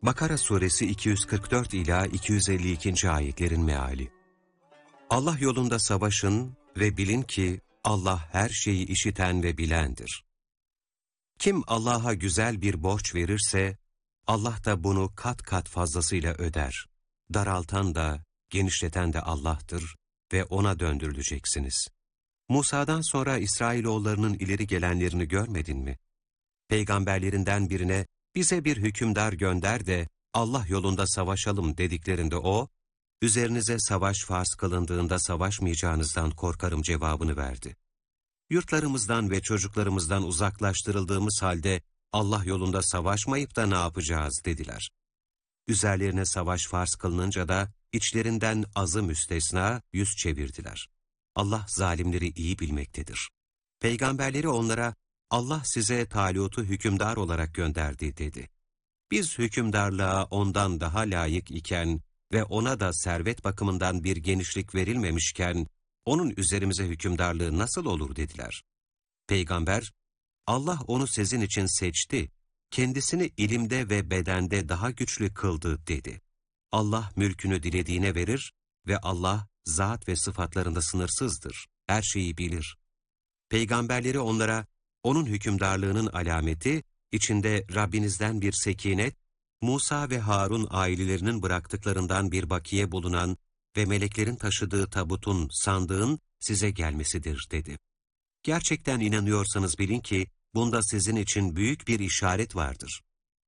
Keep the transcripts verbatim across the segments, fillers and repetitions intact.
Bakara suresi iki yüz kırk dört ila iki yüz elli iki. ayetlerin meali. Allah yolunda savaşın ve bilin ki Allah her şeyi işiten ve bilendir. Kim Allah'a güzel bir borç verirse, Allah da bunu kat kat fazlasıyla öder. Daraltan da, genişleten de Allah'tır ve O'na döndürüleceksiniz. Musa'dan sonra İsrailoğullarının ileri gelenlerini görmedin mi? Peygamberlerinden birine, bize bir hükümdar gönder de Allah yolunda savaşalım dediklerinde o, üzerinize savaş farz kılındığında savaşmayacağınızdan korkarım cevabını verdi. Yurtlarımızdan ve çocuklarımızdan uzaklaştırıldığımız halde Allah yolunda savaşmayıp da ne yapacağız dediler. Üzerlerine savaş farz kılınınca da içlerinden azı müstesna yüz çevirdiler. Allah zalimleri iyi bilmektedir. Peygamberleri onlara, Allah size Talut'u hükümdar olarak gönderdi dedi. Biz hükümdarlığa ondan daha layık iken ve ona da servet bakımından bir genişlik verilmemişken, onun üzerimize hükümdarlığı nasıl olur dediler. Peygamber, Allah onu sizin için seçti, kendisini ilimde ve bedende daha güçlü kıldı dedi. Allah mülkünü dilediğine verir ve Allah zat ve sıfatlarında sınırsızdır, her şeyi bilir. Peygamberleri onlara, onun hükümdarlığının alameti, içinde Rabbinizden bir sekinet, Musa ve Harun ailelerinin bıraktıklarından bir bakiye bulunan ve meleklerin taşıdığı tabutun, sandığın size gelmesidir dedi. Gerçekten inanıyorsanız bilin ki, bunda sizin için büyük bir işaret vardır.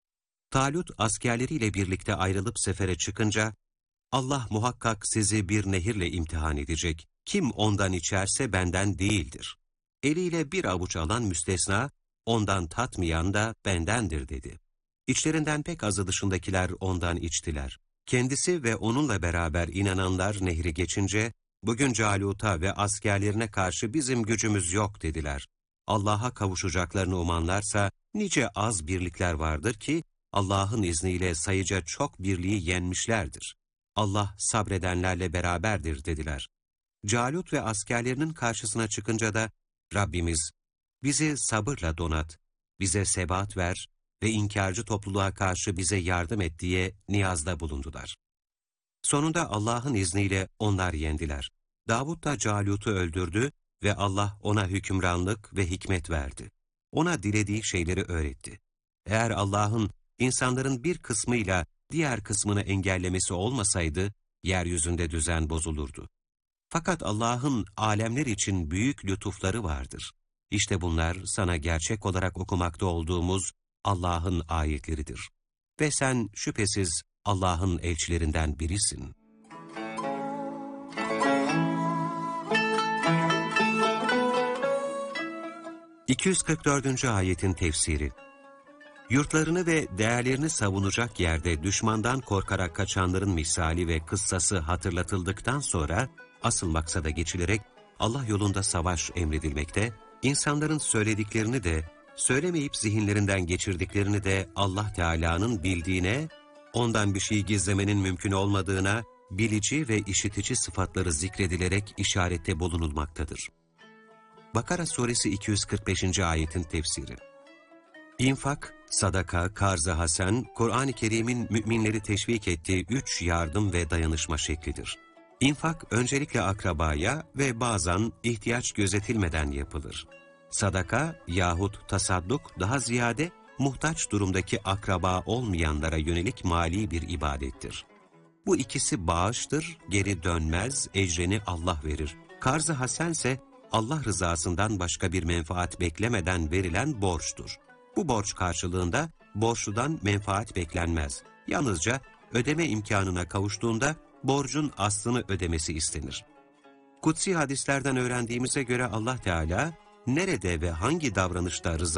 Talut askerleriyle birlikte ayrılıp sefere çıkınca, Allah muhakkak sizi bir nehirle imtihan edecek. Kim ondan içerse benden değildir. Eliyle bir avuç alan müstesna, ondan tatmayan da bendendir dedi. İçlerinden pek azı dışındakiler ondan içtiler. Kendisi ve onunla beraber inananlar nehri geçince, bugün Calut'a ve askerlerine karşı bizim gücümüz yok dediler. Allah'a kavuşacaklarını umanlarsa, nice az birlikler vardır ki, Allah'ın izniyle sayıca çok birliği yenmişlerdir. Allah sabredenlerle beraberdir dediler. Calut ve askerlerinin karşısına çıkınca da, Rabbimiz, bizi sabırla donat, bize sebat ver ve inkarcı topluluğa karşı bize yardım et diye niyazda bulundular. Sonunda Allah'ın izniyle onlar yendiler. Davud da Calut'u öldürdü ve Allah ona hükümranlık ve hikmet verdi. Ona dilediği şeyleri öğretti. Eğer Allah'ın insanların bir kısmıyla diğer kısmını engellemesi olmasaydı, yeryüzünde düzen bozulurdu. Fakat Allah'ın alemler için büyük lütufları vardır. İşte bunlar sana gerçek olarak okumakta olduğumuz Allah'ın ayetleridir. Ve sen şüphesiz Allah'ın elçilerinden birisin. iki yüz kırk dördüncü ayetin tefsiri. Yurtlarını ve değerlerini savunacak yerde düşmandan korkarak kaçanların misali ve kıssası hatırlatıldıktan sonra, asıl maksada geçilerek Allah yolunda savaş emredilmekte, insanların söylediklerini de, söylemeyip zihinlerinden geçirdiklerini de Allah Teala'nın bildiğine, ondan bir şey gizlemenin mümkün olmadığına, bilici ve işitici sıfatları zikredilerek işarette bulunulmaktadır. Bakara suresi iki yüz kırk beşinci ayetin tefsiri. İnfak, sadaka, karz-ı hasen, Kur'an-ı Kerim'in müminleri teşvik ettiği üç yardım ve dayanışma şeklidir. İnfak öncelikle akrabaya ve bazen ihtiyaç gözetilmeden yapılır. Sadaka yahut tasadduk daha ziyade muhtaç durumdaki akraba olmayanlara yönelik mali bir ibadettir. Bu ikisi bağıştır, geri dönmez, ecrini Allah verir. Karz-ı hasen ise Allah rızasından başka bir menfaat beklemeden verilen borçtur. Bu borç karşılığında borçludan menfaat beklenmez. Yalnızca ödeme imkanına kavuştuğunda borcun aslını ödemesi istenir. Kutsi hadislerden öğrendiğimize göre Allah Teala nerede ve hangi davranışta rıza